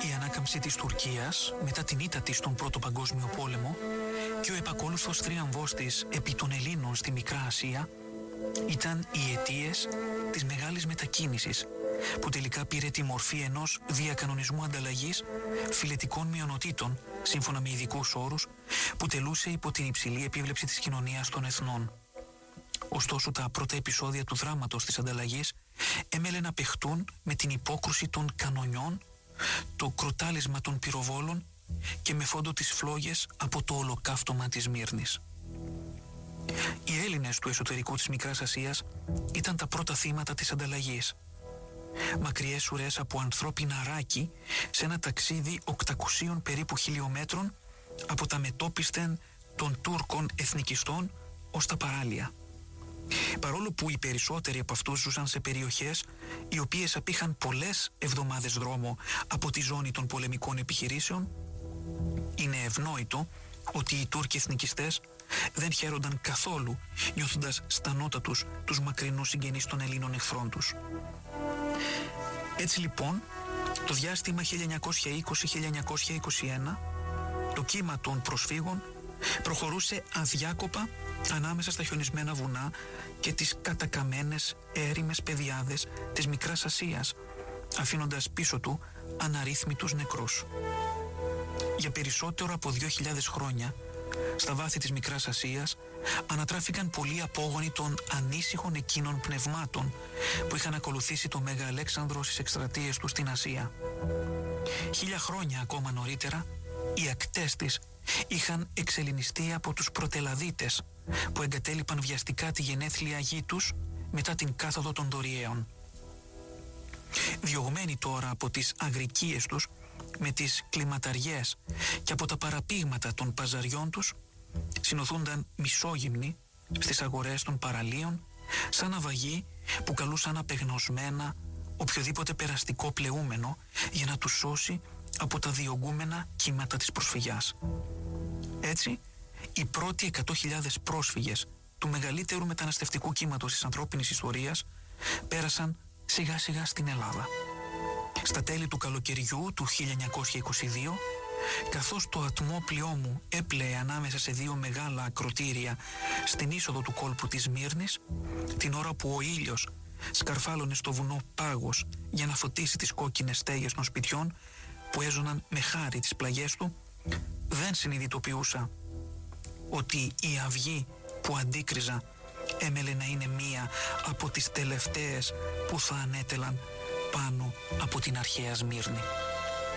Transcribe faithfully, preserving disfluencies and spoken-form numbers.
Η ανάκαμψη της Τουρκίας μετά την ήττα της στον Πρώτο Παγκόσμιο Πόλεμο και ο επακόλουθος θρίαμβός της επί των Ελλήνων στη Μικρά Ασία ήταν οι αιτίες της μεγάλης μετακίνησης που τελικά πήρε τη μορφή ενός διακανονισμού ανταλλαγής φιλετικών μειονοτήτων σύμφωνα με ειδικούς όρους που τελούσε υπό την υψηλή επίβλεψη της κοινωνίας των εθνών. Ωστόσο τα πρώτα επεισόδια του δράματος της ανταλλαγής έμελε να παιχτούν με την υπόκρουση των κανονιών, το κροτάλισμα των πυροβόλων και με φόντο τις φλόγες από το ολοκαύτωμα της Μύρνης. Οι Έλληνες του εσωτερικού της Μικράς Ασίας ήταν τα πρώτα θύματα της ανταλλαγής. Μακριές ουρές από ανθρώπινα ράκη σε ένα ταξίδι οκτακοσίων περίπου χιλιόμετρων από τα μετόπισθεν των Τούρκων εθνικιστών ως τα παράλια. Παρόλο που οι περισσότεροι από αυτούς ζούσαν σε περιοχές οι οποίες απήχαν πολλές εβδομάδες δρόμο από τη ζώνη των πολεμικών επιχειρήσεων, είναι ευνόητο ότι οι Τούρκοι εθνικιστές δεν χαίρονταν καθόλου νιώθοντας στα νότα τους τους μακρινούς συγγενείς των Ελλήνων εχθρών τους. Έτσι λοιπόν, το διάστημα χίλια εννιακόσια είκοσι με χίλια εννιακόσια είκοσι ένα, το κύμα των προσφύγων προχωρούσε αδιάκοπα ανάμεσα στα χιονισμένα βουνά και τις κατακαμένες έρημες πεδιάδες της Μικράς Ασίας, αφήνοντας πίσω του αναρρύθμιτους νεκρούς. Για περισσότερο από δύο χιλιάδες χρόνια, στα βάθη της Μικράς Ασίας ανατράφηκαν πολλοί απόγονοι των ανήσυχων εκείνων πνευμάτων που είχαν ακολουθήσει το Μέγα Αλέξανδρο στις εκστρατείες του στην Ασία. Χίλια χρόνια ακόμα νωρίτερα, οι ακτές της είχαν εξελληνιστεί από τους πρωτελαδίτες που εγκατέλειπαν βιαστικά τη γενέθλια γη τους μετά την κάθοδο των Δωριαίων. Διωγμένοι τώρα από τις αγρικίες τους με τις κλιματαριές και από τα παραπήγματα των παζαριών τους, συνοθούνταν μισόγυμνοι στις αγορές των παραλίων σαν ναυαγοί που καλούσαν απεγνωσμένα οποιοδήποτε περαστικό πλεούμενο για να τους σώσει από τα διωγγούμενα κύματα της προσφυγιάς. Έτσι, οι πρώτοι εκατό χιλιάδες πρόσφυγες του μεγαλύτερου μεταναστευτικού κύματος της ανθρώπινης ιστορίας πέρασαν σιγά σιγά στην Ελλάδα. Στα τέλη του καλοκαιριού του χίλια εννιακόσια είκοσι δύο, καθώς το ατμόπλοιό μου έπλεε ανάμεσα σε δύο μεγάλα ακροτήρια στην είσοδο του κόλπου της Μύρνης, την ώρα που ο ήλιος σκαρφάλωνε στο βουνό Πάγος για να φωτίσει τις κόκκινες στέγες των σπιτιών που έζωναν με χάρη τις πλαγιές του, δεν συνειδητοποιούσα ότι η αυγή που αντίκριζα έμελε να είναι μία από τις τελευταίες που θα ανέτελαν πάνω από την αρχαία Σμύρνη.